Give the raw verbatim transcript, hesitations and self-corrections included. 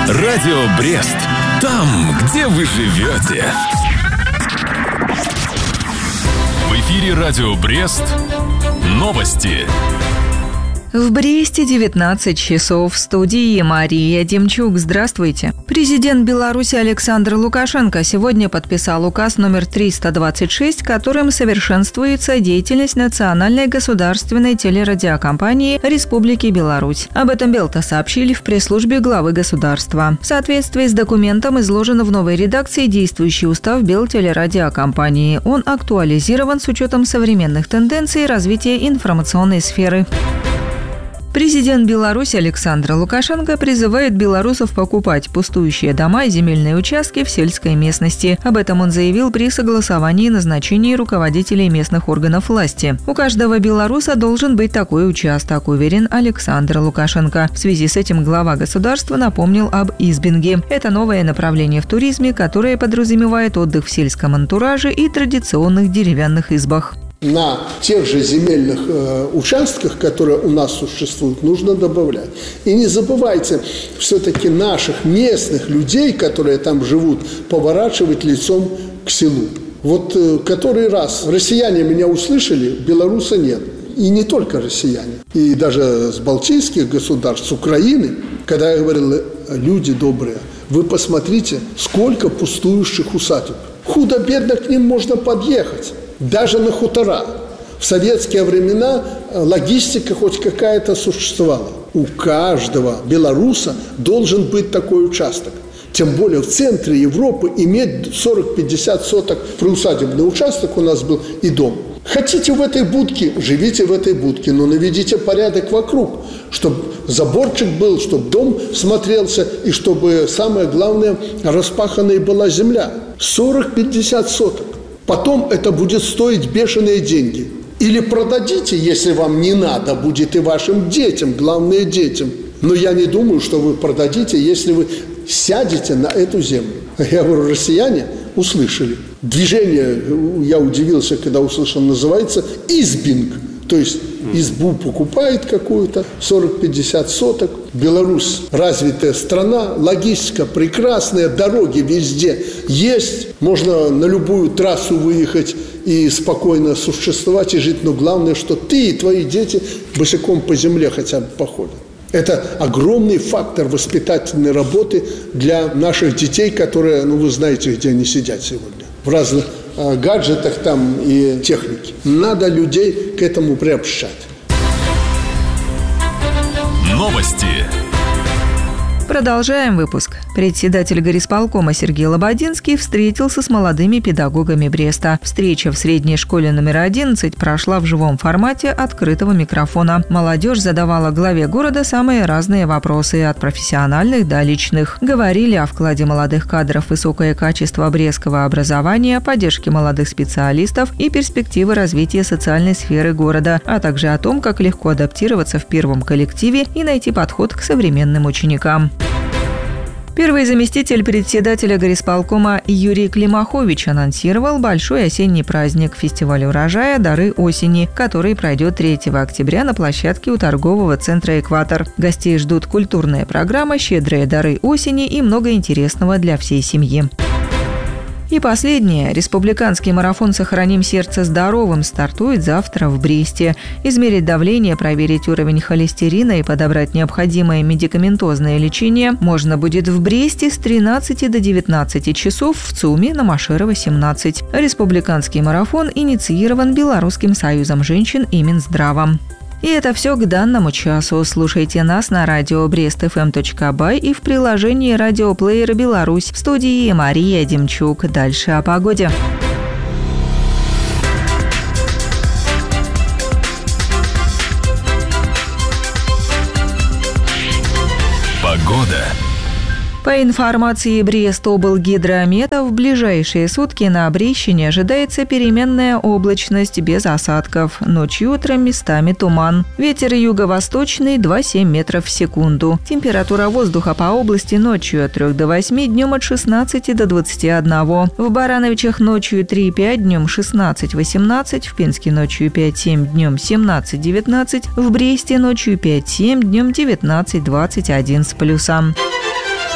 Радио Брест. Там, где вы живете. В эфире Радио Брест. Новости. В Бресте девятнадцать часов. В студии Мария Демчук. Здравствуйте. Президент Беларуси Александр Лукашенко сегодня подписал указ номер триста двадцать шесть, которым совершенствуется деятельность национальной государственной телерадиокомпании Республики Беларусь. Об этом Белта сообщили в пресс-службе главы государства. В соответствии с документом изложен в новой редакции действующий устав Белтелерадиокомпании. Он актуализирован с учетом современных тенденций развития информационной сферы. Президент Беларуси Александр Лукашенко призывает белорусов покупать пустующие дома и земельные участки в сельской местности. Об этом он заявил при согласовании назначения руководителей местных органов власти. У каждого белоруса должен быть такой участок, уверен Александр Лукашенко. В связи с этим глава государства напомнил об избинге. Это новое направление в туризме, которое подразумевает отдых в сельском антураже и традиционных деревянных избах. На тех же земельных э, участках, которые у нас существуют, нужно добавлять. И не забывайте все-таки наших местных людей, которые там живут, поворачивать лицом к селу. Вот э, который раз россияне меня услышали, белоруса нет. И не только россияне. И даже с балтийских государств, с Украины, когда я говорил: люди добрые, вы посмотрите, сколько пустующих усадеб. Худо-бедно к ним можно подъехать. Даже на хутора. В советские времена логистика хоть какая-то существовала. У каждого белоруса должен быть такой участок. Тем более в центре Европы иметь сорок-пятьдесят соток приусадебный участок у нас был и дом. Хотите в этой будке, живите в этой будке, но наведите порядок вокруг, чтобы заборчик был, чтобы дом смотрелся и чтобы, самое главное, распаханной была земля. сорок-пятьдесят соток. Потом это будет стоить бешеные деньги. Или продадите, если вам не надо будет, и вашим детям, главное детям. Но я не думаю, что вы продадите, если вы сядете на эту землю. Я говорю, россияне услышали. Движение, я удивился, когда услышал, называется избинг. То есть избу покупает какую-то, сорок-пятьдесят соток. Беларусь развитая страна, логистика прекрасная, дороги везде есть. Можно на любую трассу выехать и спокойно существовать и жить. Но главное, что ты и твои дети босиком по земле хотя бы походят. Это огромный фактор воспитательной работы для наших детей, которые, ну вы знаете, где они сидят сегодня. В разных э, гаджетах там и технике. Надо людей к этому приобщать. Новости. Продолжаем выпуск. Председатель горисполкома Сергей Лободинский встретился с молодыми педагогами Бреста. Встреча в средней школе номер одиннадцать прошла в живом формате открытого микрофона. Молодежь задавала главе города самые разные вопросы, от профессиональных до личных. Говорили о вкладе молодых кадров в высокое качество брестского образования, поддержке молодых специалистов и перспективы развития социальной сферы города, а также о том, как легко адаптироваться в первом коллективе и найти подход к современным ученикам. Первый заместитель председателя горисполкома Юрий Климахович анонсировал большой осенний праздник – фестиваль урожая «Дары осени», который пройдет третьего октября на площадке у торгового центра «Экватор». Гостей ждут культурная программа, щедрые дары осени и много интересного для всей семьи. И последнее. Республиканский марафон «Сохраним сердце здоровым» стартует завтра в Бресте. Измерить давление, проверить уровень холестерина и подобрать необходимое медикаментозное лечение можно будет в Бресте с тринадцати до девятнадцати часов в ЦУМе на Машерова, семнадцать. Республиканский марафон инициирован Белорусским союзом женщин и Минздравом. И это все к данному часу. Слушайте нас на радио брест эф эм точка бай и в приложении радиоплеера «Беларусь». В студии Мария Демчук. Дальше о погоде. Погода. По информации Брестоблгидромета, в ближайшие сутки на Брещине ожидается переменная облачность без осадков. Ночью и утром местами туман. Ветер юго-восточный два-семь метров в секунду. Температура воздуха по области ночью от трёх до восьми, днем от шестнадцати до двадцати одного. В Барановичах ночью три-пять, днем шестнадцать-восемнадцать. В Пинске ночью пять-семь, днем семнадцать-девятнадцать. В Бресте ночью пять-семь, днем девятнадцать-двадцать один с плюсом.